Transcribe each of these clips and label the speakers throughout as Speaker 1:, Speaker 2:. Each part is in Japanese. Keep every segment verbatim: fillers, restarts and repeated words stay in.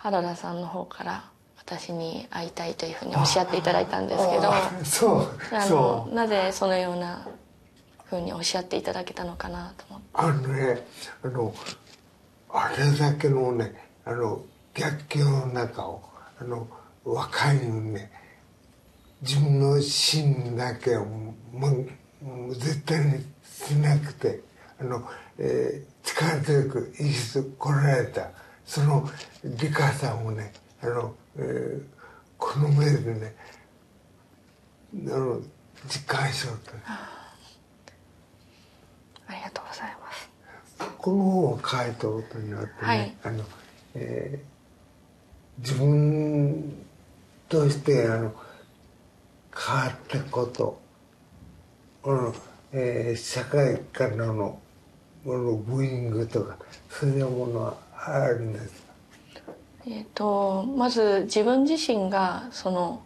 Speaker 1: 原田さんの方から私に会いたいというふうにおっしゃっていただいたんですけど、
Speaker 2: そう
Speaker 1: あ
Speaker 2: そ
Speaker 1: のなぜそのようなふうにおっしゃっていただけたのかなと思って。
Speaker 2: あのね、あのあれだけのね、あの逆境の中をあの若いのにね、自分の芯だけをもう絶対にしなくて、あの、えー、力強く生きてこられたその理香さんをね、あの、えー、この目でね、あの実感しようと。
Speaker 1: ありがとうございます。
Speaker 2: この本を書いたことによってね、
Speaker 1: はい、
Speaker 2: あの、えー、自分としてあの変わったこと、この、えー、社会からのこのブーイングとかそういうものはあるんですか？
Speaker 1: えーと、まず自分自身がその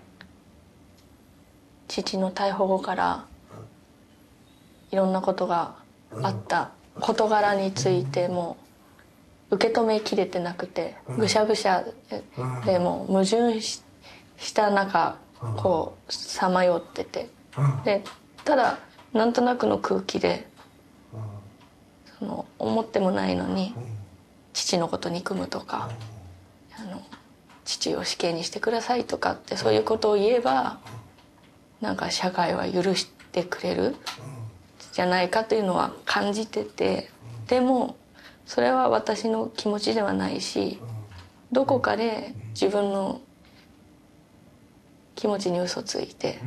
Speaker 1: 父の逮捕後からいろんなことがあった事柄についても受け止めきれてなくて、ぐしゃぐしゃでもう矛盾した中こうさまよってて、でただなんとなくの空気でその思ってもないのに父のこと憎むとか、あの父を死刑にしてくださいとかってそういうことを言えばなんか社会は許してくれるじゃないかというのは感じてて、でもそれは私の気持ちではないし、どこかで自分の気持ちに嘘ついて、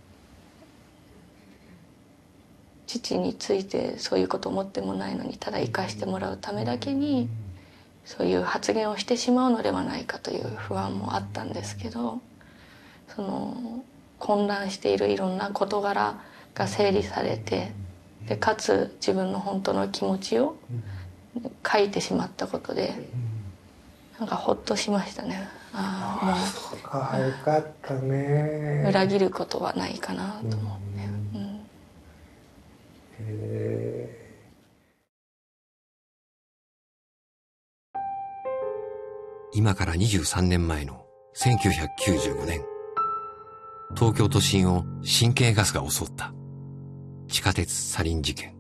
Speaker 1: 父についてそういうこと思ってもないのにただ生かしてもらうためだけにそういう発言をしてしまうのではないかという不安もあったんですけど、その混乱しているいろんな事柄が整理されて、でかつ自分の本当の気持ちを書いてしまったことでなんかほっとしましたね。ああ、もう
Speaker 2: そうか、よかったね。
Speaker 1: 裏切ることはないかなと思って、うんうん、
Speaker 2: へ
Speaker 3: 今からにじゅうさんねんまえのせんきゅうひゃくきゅうじゅうごねん、東京都心を神経ガスが襲った地下鉄サリン事件。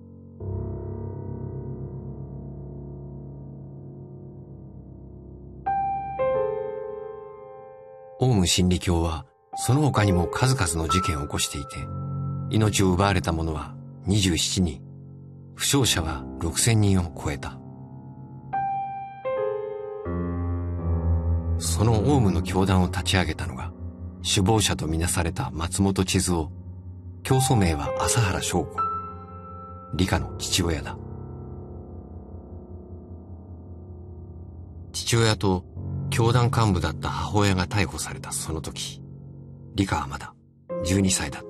Speaker 3: オウム真理教はその他にも数々の事件を起こしていて、命を奪われた者はにじゅうななにん、負傷者はろくせんにんを超えた。そのオウムの教団を立ち上げたのが首謀者とみなされた松本千鶴夫、教祖名は朝原将子、理香の父親だ。父親と教団幹部だった母親が逮捕されたその時、理香はまだじゅうにさいだった。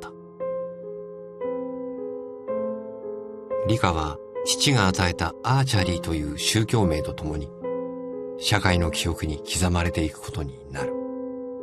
Speaker 3: 理香は父が与えたアーチャリーという宗教名とともに社会の記憶に刻まれていくことになる。